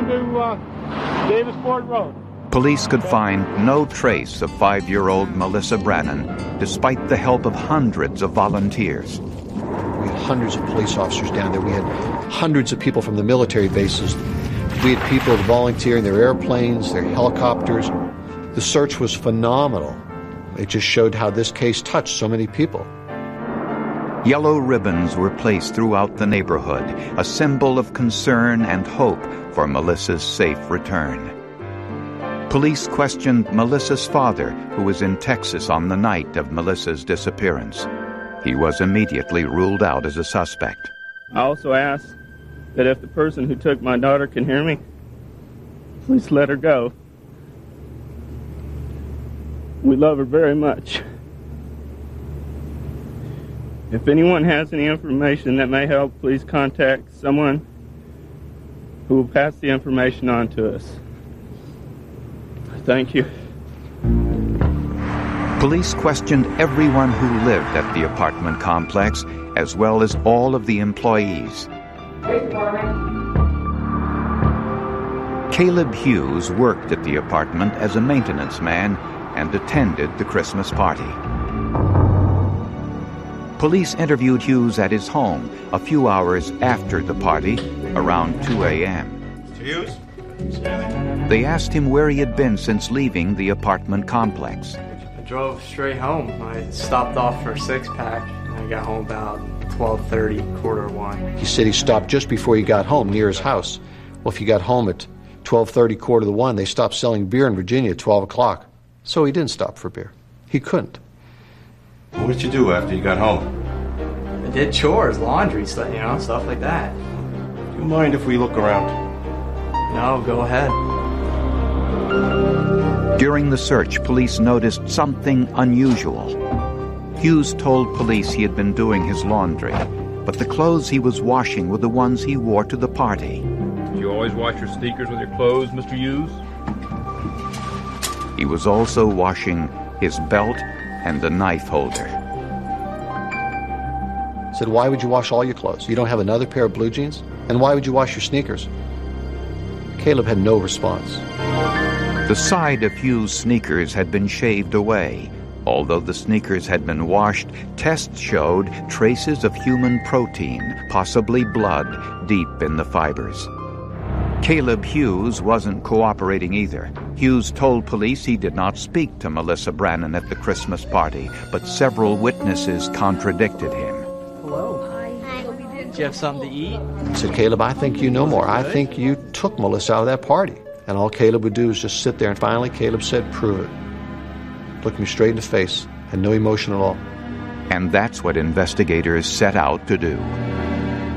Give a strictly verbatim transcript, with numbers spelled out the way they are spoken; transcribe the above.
on to uh, Davis Ford Road. Police could find no trace of five-year-old Melissa Brannon, despite the help of hundreds of volunteers. We had hundreds of police officers down there. We had hundreds of people from the military bases. We had people volunteering their airplanes, their helicopters. The search was phenomenal. It just showed how this case touched so many people. Yellow ribbons were placed throughout the neighborhood, a symbol of concern and hope for Melissa's safe return. Police questioned Melissa's father, who was in Texas on the night of Melissa's disappearance. He was immediately ruled out as a suspect. I also ask that if the person who took my daughter can hear me, please let her go. We love her very much. If anyone has any information that may help, please contact someone who will pass the information on to us. Thank you. Police questioned everyone who lived at the apartment complex, as well as all of the employees. Caleb Hughes worked at the apartment as a maintenance man and attended the Christmas party. Police interviewed Hughes at his home a few hours after the party, around two a.m. Hughes? They asked him where he had been since leaving the apartment complex. I drove straight home. I stopped off for a six-pack, and I got home about twelve thirty, quarter one. He said he stopped just before he got home, near his house. Well, if he got home at twelve thirty, quarter to one, they stopped selling beer in Virginia at twelve o'clock. So he didn't stop for beer. He couldn't. What did you do after you got home? I did chores, laundry, stuff, you know, stuff like that. Do you mind if we look around? No, go ahead. During the search, police noticed something unusual. Hughes told police he had been doing his laundry, but the clothes he was washing were the ones he wore to the party. Do you always wash your sneakers with your clothes, Mister Hughes? He was also washing his belt and the knife holder. Said, why would you wash all your clothes? You don't have another pair of blue jeans? And why would you wash your sneakers? Caleb had no response. The side of Hughes' sneakers had been shaved away. Although the sneakers had been washed, tests showed traces of human protein, possibly blood, deep in the fibers. Caleb Hughes wasn't cooperating either. Hughes told police he did not speak to Melissa Brannon at the Christmas party, but several witnesses contradicted him. Hello. Hi. Did you have something to eat? He said, Caleb, I think you know more. I think you took Melissa out of that party. And all Caleb would do is just sit there. And finally, Caleb said, prove it. Looked me straight in the face, had no emotion at all. And that's what investigators set out to do.